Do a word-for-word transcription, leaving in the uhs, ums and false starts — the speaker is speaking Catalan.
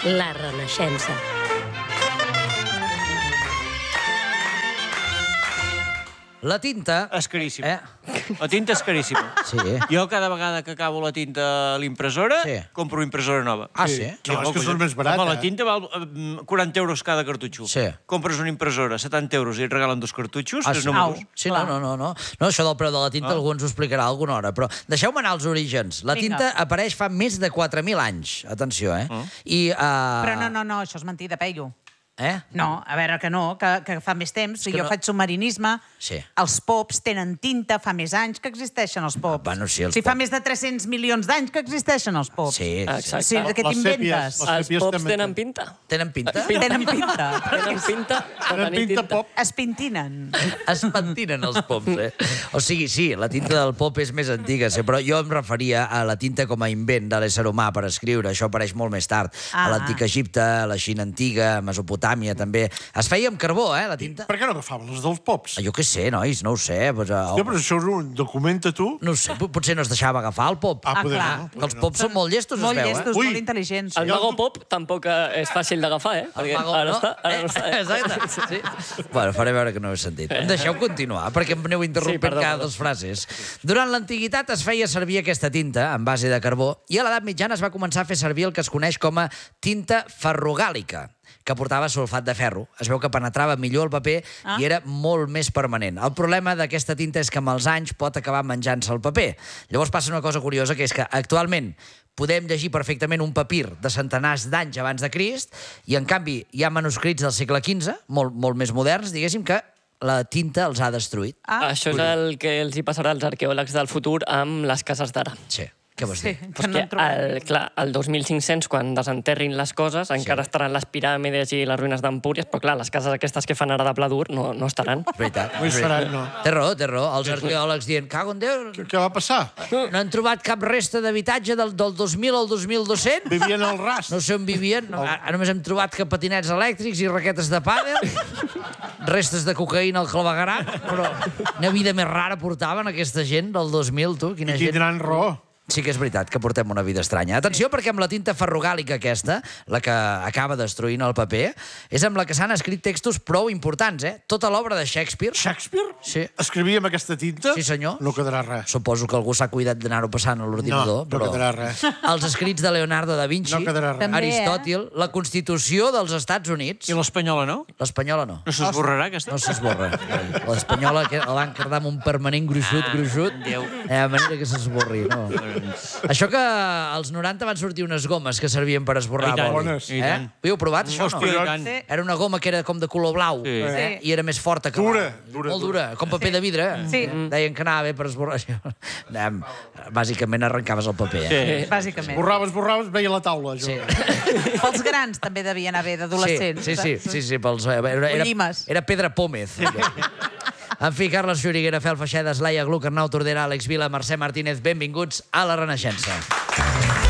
La Renaixença. La tinta... És caríssima. Eh? La tinta és caríssima. Sí. Jo cada vegada que acabo la tinta a l'impressora, Sí. compro impressora nova. Ah, sí? No, és que són més barata. Home, la tinta val eh, quaranta euros cada cartutxo. Sí. Compres una impressora, setanta euros, i et regalen dos cartutxos, Ah, tres sí? números. Sí, no, no, no, no. No, això del preu de la tinta Ah. algú ens ho explicarà alguna hora, però deixeu-me anar als orígens. La Vinga. tinta apareix fa més de quatre mil anys. Atenció, eh? Ah. I, uh... Però no, no, no, això és mentida, Peyu. Eh? No, a veure, que no, que, que fa més temps. que Jo no- faig submarinisme, Sí. els pops tenen tinta, fa més anys que existeixen els pops. Ah, bueno, sí, els si fa pops. més de tres-cents milions d'anys que existeixen els pops. Sí, Exacte. sí. Sí, de què Les sèpies, t'inventes? les- Els sèpies pops també tenen tenen. pinta. Tenen pinta? Tenen pinta. Tenen pinta de Tenen tenir pinta tinta. pop. Es pintinen. Es pentinen els pops, eh? O sigui, sí, la tinta del pop és més antiga, sí, però jo em referia a la tinta com a invent de l'ésser humà per escriure. Això apareix molt més tard. Ah. A l'antic Egipte, a la Xina antiga, a Mesopotàmia, també. Es feia amb carbó, eh, la tinta? Per què no agafaven les dels pops? Ah, jo què sé, nois, no ho sé. Pues, uh, Ja, però això és un... Documenta tu. No ho sé, pot- potser no es deixava agafar el pop. Ah, Ah, poder clar. no. Que els pops són molt llestos, Molt es veu, llestos, eh? Ui. molt intel·ligents. El mago pop tampoc eh, és fàcil d'agafar, eh? El Perquè mago, ara no? està, ara no està. Eh, Exacte. Sí. Bueno, faré veure que no ho he sentit. Em deixeu continuar, perquè em aneu interrompent Sí, perdó, cada perdó. dos frases. Durant l'antiguitat es feia servir aquesta tinta en base de carbó i a l'edat mitjana es va començar a fer servir el que es coneix com a tinta ferrogàlica, que portava sulfat de ferro. Es veu que penetrava millor el paper Ah. i era molt més permanent. El problema d'aquesta tinta és que amb els anys pot acabar menjant-se el paper. Llavors passa una cosa curiosa, que és que actualment podem llegir perfectament un papir de centenars d'anys abans de Crist i, en canvi, hi ha manuscrits del segle quinze, molt, molt més moderns, diguéssim, que la tinta els ha destruït. Ah, Això és el que els hi passarà als arqueòlegs del futur amb les cases d'ara. Sí. Què vols sí, dir? que no Perquè, en trobem. el, clar, el dos mil cinc-cents, quan desenterrin les coses, encara estaran les piràmides i les ruïnes d'Empúries, però clar, les cases aquestes que fan ara de pla dur no, no estaran. És veritat. No hi és seran, veritat. no. Té raó, té raó. Els arqueòlegs dient, cago en Déu, Què, què va passar? no han trobat cap resta d'habitatge del, del dos mil al dos mil dos-cents? Vivien al ras. No sé on vivien. No, ara només hem trobat que patinets elèctrics i raquetes de pàdel, restes de cocaïna al clavegaram, però una vida més rara portaven aquesta gent del dos mil, tu. Quina I gent... tindran raó. Sí que és veritat que portem una vida estranya. Atenció, perquè amb la tinta ferrogàlica aquesta, la que acaba destruint el paper, és amb la que s'han escrit textos prou importants, eh? Tota l'obra de Shakespeare. Shakespeare? Sí. Escrivia amb aquesta tinta? Sí, senyor. No quedarà res. Suposo que algú s'ha cuidat d'anar-ho passant a l'ordinador, No, no però... quedarà res. Els escrits de Leonardo da Vinci, No quedarà res. També, Aristòtil, la Constitució dels Estats Units... I l'espanyola, no? L'espanyola no. No s'esborrarà, aquesta? No s'esborra. L'espanyola que la van quedar amb un permanent gruixut, gruixut, Déu. de manera que s'esborri. No. Això que als noranta van sortir unes gomes que servien per esborrar I tant, boli. bones. i Eh? tant. Ho heu provat, això, Hòstia, no? i tant. Sí. Era una goma que era com de color blau, Sí. eh? I era més forta que Dura, l'altra. dura, Molt dura, com paper de vidre. eh? Sí. Deien que anava bé per esborrar. Anem, bàsicament arrencaves el paper. Eh? Sí. Bàsicament. Borraves, borraves, veia la taula. Jo. Sí. Pels grans també devien haver d'adolescents. Sí, sí, sí, sí, sí pels, era, era, Llimes. era Pedra Pómez. En fi, Carles Xuriguera, Fel Feixedes, Laia Gluck, Arnau Tordera, Àlex Vila, Mercè Martínez, benvinguts a La Renaixença.